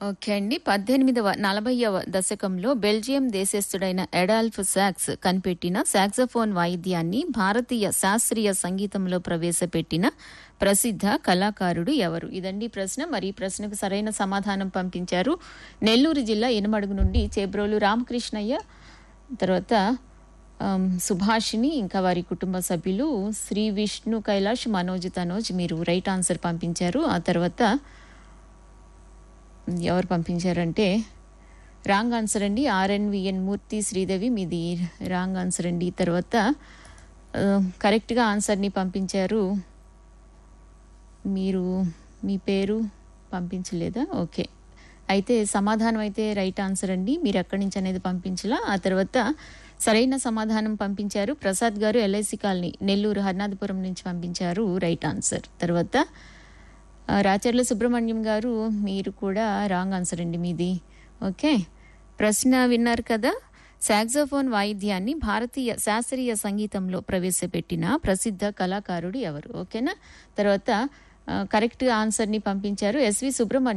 Okay అండి. 1840వ దశకంలో Belgium దేశస్థుడైన Adolf socks కనిపెట్టిన సాక్సోఫోన్ వాయిద్యాన్ని భారతీయ శాస్త్రీయ సంగీతంలో ప్రవేశపెట్టిన ప్రసిద్ధ కళాకారుడు ఎవరు? ఇదండి ప్రశ్న. మరి ఈ ప్రశ్నకు సరైన సమాధానం పంపించారు నెల్లూరు జిల్లా ఇనమడుగు నుండి చేబ్రోలు రామకృష్ణయ్య, తర్వాత సుభాషిణి, ఇంకా వారి కుటుంబ సభ్యులు శ్రీ విష్ణు కైలాష్, మనోజ్, తనోజ్. మీరు రైట్ ఆన్సర్ పంపించారు. ఆ తర్వాత ఎవరు పంపించారంటే రాంగ్ ఆన్సర్ అండి. ఆర్ఎన్విఎన్ మూర్తి శ్రీదేవి, మీది రాంగ్ ఆన్సర్ అండి. తర్వాత కరెక్ట్గా ఆన్సర్ని పంపించారు మీరు. మీ పేరు పంపించలేదా? ఓకే, అయితే సమాధానం అయితే రైట్ ఆన్సర్ అండి. మీరు ఎక్కడి నుంచి అనేది పంపించలా. ఆ తర్వాత సరైన సమాధానం పంపించారు ప్రసాద్ గారు, ఎల్ఐసి కాలనీ, నెల్లూరు హర్నాథపురం నుంచి పంపించారు రైట్ ఆన్సర్. తర్వాత రాచర్ల సుబ్రహ్మణ్యం గారు, మీరు కూడా రాంగ్ ఆన్సర్ అండి మీది. ఓకే, ప్రశ్న విన్నారు కదా. సాక్సోఫోన్ వాయిద్యాన్ని భారతీయ శాస్త్రీయ సంగీతంలో ప్రవేశపెట్టిన ప్రసిద్ధ కళాకారుడు ఎవరు? ఓకేనా. తర్వాత కరెక్ట్ ఆన్సర్ని పంపించారు ఎస్వి సుబ్రహ్మణ్యం.